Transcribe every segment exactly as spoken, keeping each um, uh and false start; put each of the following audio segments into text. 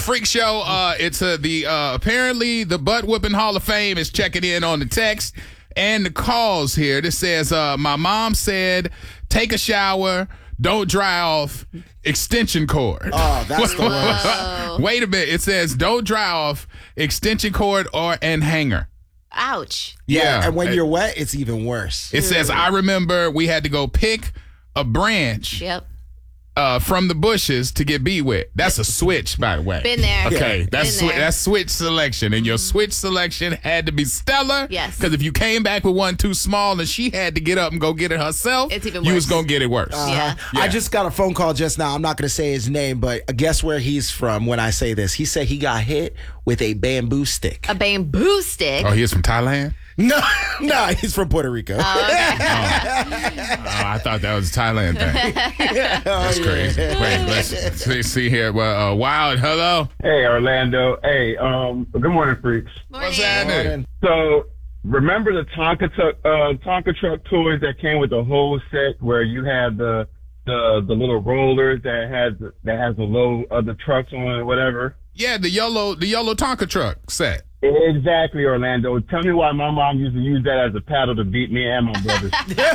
Freak Show. Uh, it's uh, the uh, apparently the Butt Whooping Hall of Fame is checking in on the text and the calls here. This says, uh, my mom said, take a shower, don't dry off, extension cord. Oh, that's the worst. Wait a minute. It says, don't dry off, extension cord or and hanger. Ouch. Yeah, Yeah. and when you're wet, it's even worse. It says, I remember we had to go pick a branch Yep. uh, from the bushes to get beat with. That's a switch, by the way. Been there. Okay, Yeah. that's Been swi- there. that's switch selection, and your switch selection had to be stellar. Yes. Because if you came back with one too small and she had to get up and go get it herself, It's even you was worse. gonna get it worse. Yeah. Yeah. I just got a phone call just now. I'm not going to say his name, but guess where he's from when I say this. He said he got hit with a bamboo stick. A bamboo stick. Oh, he is from Thailand. No, no, he's from Puerto Rico. Oh, okay. Oh, I thought that was a Thailand thing. That's crazy. Wait, let's see, see here. Well, uh, Wild, hello. Hey, Orlando. Hey, um, good morning, freaks. What's Morning. happening? So, remember the Tonka truck, uh, Tonka truck toys that came with the whole set, where you had the the the little rollers that has that has the low of the trucks on it, whatever. Yeah, the yellow, the yellow Tonka truck set. Exactly, Orlando. Tell me why my mom used to use that as a paddle to beat me and my brothers.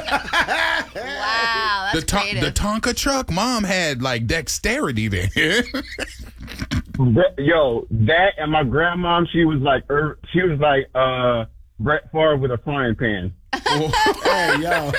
Wow, that's The, ton- creative. the Tonka truck, mom had like dexterity there. That- Yo, that and my grandmom, she was like, er, she was like uh, Brett Favre with a frying pan. Hey, yo.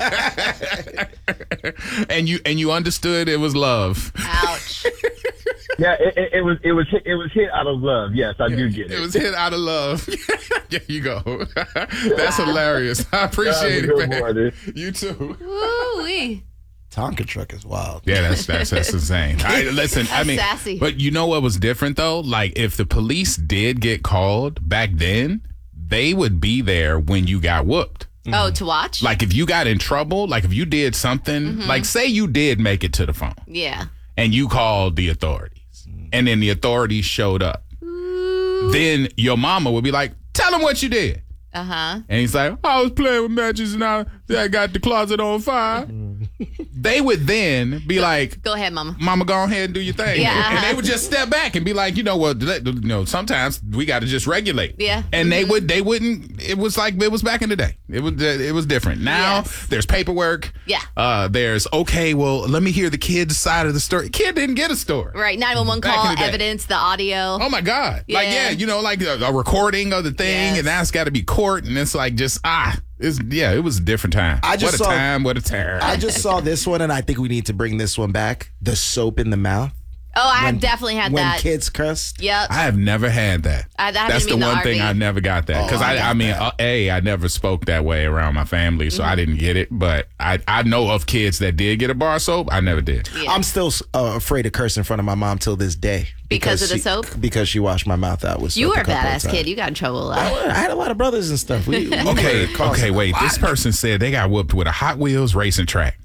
and you and you understood it was love. Ouch. Yeah, it, it, it was it was hit, it was hit out of love. Yes, I do get it. It was hit out of love. There you go. That's hilarious. I appreciate Have a it, good man. morning. You too. Woo-wee. Tonka truck is wild. Yeah, that's that's that's insane. I, listen, I That's mean, sassy. but you know what was different though? Like if the police did get called back then, they would be there when you got whooped. Oh, to watch? Like if you got in trouble, like if you did something, Mm-hmm. like say you did make it to the phone Yeah. and you called the authorities, and then the authorities showed up, then your mama would be like, "Tell them what you did." Uh-huh. And he's like, I was playing with matches and I, I got the closet on fire. They would then be like, Go ahead, Mama. Mama, go ahead and do your thing. Yeah. And they would just step back and be like, you know what, let- you know, sometimes we got to just regulate. Yeah. And they would, they wouldn't, it was like, it was back in the day. It was, it was different. Now Yes. there's paperwork. Yeah. Uh, there's, okay, well, let me hear the kid's side of the story. Kid didn't get a story. Right, nine one one Back call, in the day. evidence, the audio. Oh my God. Like, Yeah. yeah, you know, like a, a recording of the thing, Yes. and that's got to be court, and it's like just, ah, it's, yeah, it was a different time. I just what a saw- time, what a terror. I just saw this one, and I think we need to bring this one back. The soap in the mouth. Oh, I When- have definitely had when that. kids cursed. Yep. I have never had that. Uh, that happened That's to the me in the one thing R V. I never got that because Oh, I I, got I mean, that. uh, a I never spoke that way around my family, so Mm-hmm. I didn't get it. But I I know of kids that did get a bar soap. I never did. Yeah. I'm still uh, afraid to curse in front of my mom till this day. Because of the she- soap? Because she washed my mouth out with soap. You were a couple of badass times. kid. You got in trouble a lot. I had a lot of brothers and stuff. We, we Okay, were causing okay, a wait. lot. This person said they got whooped with a Hot Wheels racing track.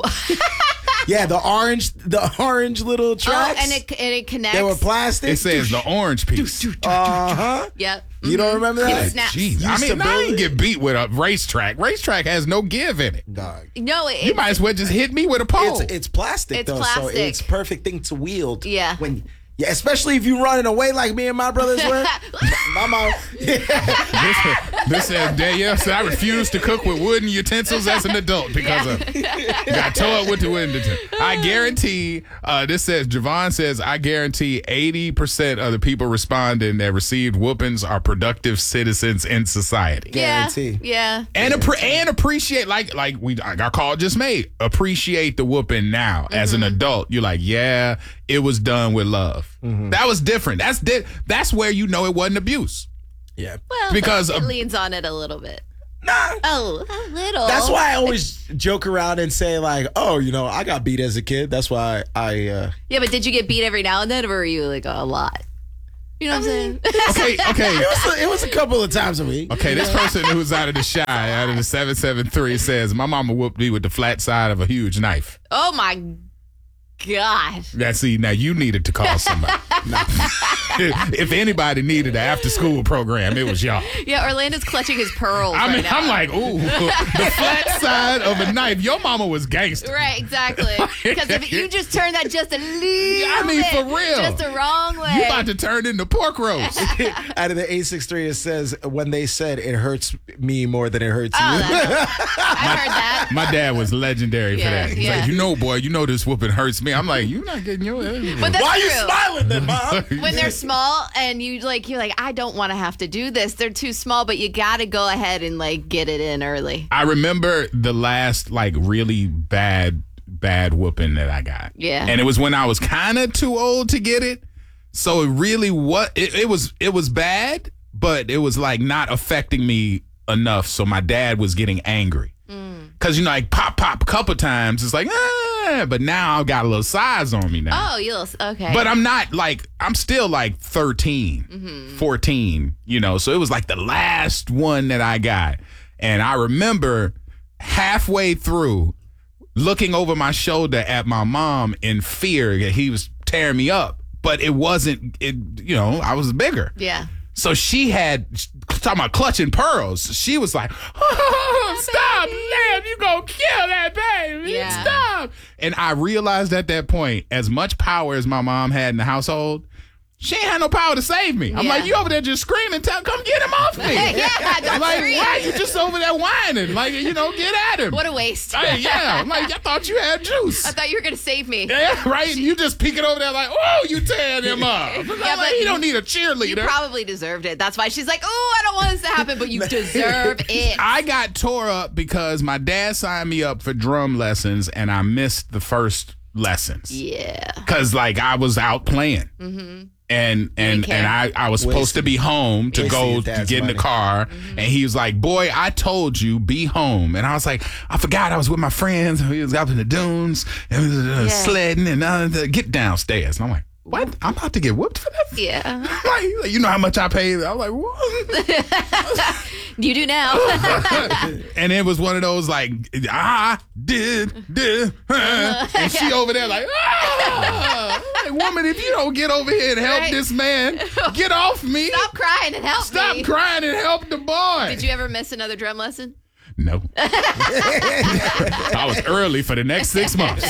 Yeah, the orange, the orange little Oh, tracks. and it and it connects. they were plastic. It says the orange piece. Uh huh. Yep. You don't remember It that? snaps. Jeez, I Used mean, to I build didn't it. get beat with a racetrack. Racetrack has no give in it. Dog. No, it, You might as well just hit me with a pole. It's it's plastic It's though, so plastic. it's perfect thing to wield. Yeah. When yeah, especially if you running away like me and my brothers were. My mom. This, this says Danielle said I refuse to cook with wooden utensils as an adult because of got tore up with the wooden utensils. I guarantee. Uh, this says Javon says I guarantee eighty percent of the people responding that received whoopings are productive citizens in society. yeah, Guarantee. yeah. And appre- and appreciate like like we our call just made appreciate the whooping now as an adult. You're like, yeah, it was done with love. That was different. That's di- that's where you know it wasn't abuse. Yeah. Well, Because it of- leans on it a little bit. Nah. Oh, a little. That's why I always joke around and say like, oh, you know, I got beat as a kid. That's why I. uh Yeah, but did you get beat every now and then, or were you like a lot? You know what I'm saying? Okay, okay. It was a, it was a couple of times a week. Okay, this person who's out of the shy, out of the seven seven three says, my mama whooped me with the flat side of a huge knife. Oh my God. That see, now you needed to call somebody. If anybody needed an after-school program, it was y'all. Yeah, Orlando's clutching his pearls I right mean, now. I'm like, ooh, the flat side of a knife. Your mama was gangster. Right, exactly. Because if you just turn that just a little I mean, bit, for real. just the wrong way. You about to turn into pork roast. Out of the eight six three, it says, when they said it hurts me more than it hurts Oh, you. that's- I've heard that. My dad was legendary for Yeah, that. He's yeah. like, you know, boy, you know this whooping hurts me. I'm like, you're not getting your ass. But that's Why are you true. smiling then, Mom? When they're small and you like, you're like, I don't want to have to do this. They're too small, but you got to go ahead and like get it in early. I remember the last like really bad, bad whooping that I got. Yeah. And it was when I was kind of too old to get it. So it really was, it, it was, it was bad, but it was like not affecting me enough. So my dad was getting angry. Cause you know, like pop, pop a couple times. It's like, ah, but now I've got a little size on me now. Oh, you'll, okay. But I'm not like, I'm still like thirteen, Mm-hmm. fourteen, you know, so it was like the last one that I got. And I remember halfway through looking over my shoulder at my mom in fear that he was tearing me up, but it wasn't, it, you know, I was bigger. Yeah. So she had, talking about clutching pearls, she was like, oh, stop, Lamb, you gonna kill that baby. Yeah. Stop. And I realized at that point, as much power as my mom had in the household, she ain't had no power to save me. I'm Yeah. like, you over there just screaming, tell, come get him off me. Yeah, don't Like, scream. why you just over there whining? Like, you know, get at him. What a waste. Hey, yeah, I'm like, I thought you had juice. I thought you were going to save me. Yeah, right? And you just peeking over there like, oh, you tearing him up. I'm Yeah, like, but he don't need a You cheerleader. probably deserved it. That's why she's like, oh, I don't want this to happen, but you deserve it. I got tore up because my dad signed me up for drum lessons and I missed the first lessons. Yeah. Cause like I was out playing. Mm-hmm. And and care. and I, I was supposed Wasted- to be home to wasted go your to dad's get in the money. car. And he was like, boy, I told you, be home. And I was like, I forgot I was with my friends. We was up in the dunes and we was, uh, Yeah. sledding sledding and uh, get downstairs. And I'm like, what? I'm about to get whooped for that? Yeah. Like, you know how much I paid? I'm like, what? You do now. And it was one of those like, I did, did, huh. And she over there like, ah! Like, woman, if you don't get over here and help Right. this man, get off me. Stop crying and help Stop me. crying and help the boy. Did you ever miss another drum lesson? No. I was early for the next six months.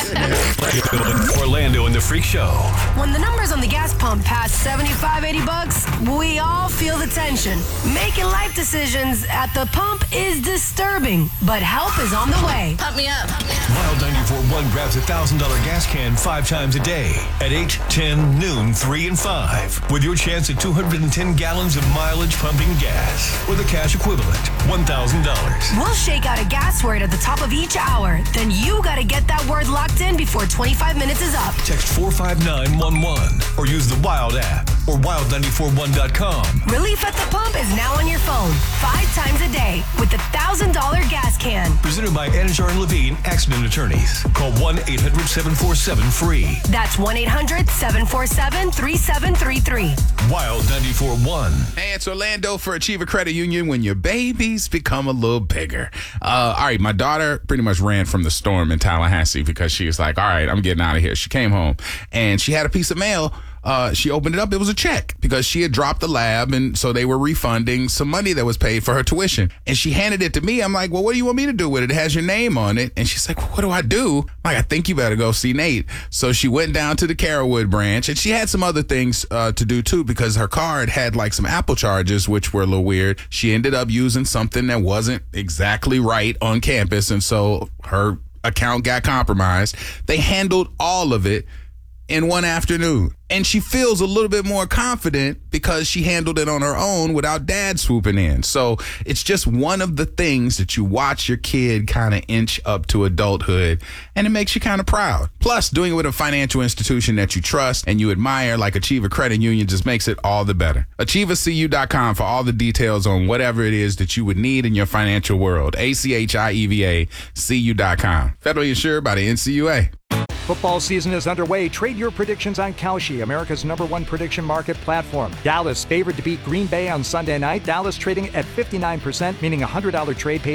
Orlando and the Freak Show. When the numbers on the gas pump pass seventy-five, eighty bucks, we all feel the tension. Making life decisions at the pump is disturbing, but help is on the way. Pump me up. Wild ninety-four point one grabs a one thousand dollars gas can five times a day at eight, ten, noon, three, and five. With your chance at two hundred ten gallons of mileage pumping gas. Or the cash equivalent, one thousand dollars. We'll shake out a gas word at the top of each hour. Then you gotta get that word locked in before twenty-five minutes is up. Text four five nine one one or use the Wild app or wild nine four one dot com. Relief at the pump is now on your phone five times a day with the one thousand dollars gas can. Presented by Anajar and Levine Accident Attorneys. Call one eight hundred seven four seven free. That's one eight hundred seven four seven three seven three three. Wild ninety-four point one. Hey, it's Orlando for Achiever Credit Union when your babies become a little bigger. Uh, all right, my daughter pretty much ran from the storm in Tallahassee because she was like, all right, I'm getting out of here. She came home and she had a piece of mail. Uh, she opened it up. It was a check because she had dropped the lab. And so they were refunding some money that was paid for her tuition. And she handed it to me. I'm like, well, what do you want me to do with it? It has your name on it. And she's like, well, what do I do? I'm like, I think you better go see Nate. So she went down to the Carrollwood branch and she had some other things uh, to do too because her card had like some Apple charges, which were a little weird. She ended up using something that wasn't exactly right on campus. And so her account got compromised. They handled all of it in one afternoon. And she feels a little bit more confident because she handled it on her own without dad swooping in. So it's just one of the things that you watch your kid kind of inch up to adulthood, and it makes you kind of proud. Plus, doing it with a financial institution that you trust and you admire, like Achiever Credit Union, just makes it all the better. achiever c u dot com for all the details on whatever it is that you would need in your financial world. A C H I E V A C U dot com. Federally insured by the N C U A. Football season is underway. Trade your predictions on Kalshi, America's number one prediction market platform. Dallas favored to beat Green Bay on Sunday night. Dallas trading at fifty-nine percent, meaning a one hundred dollars trade pays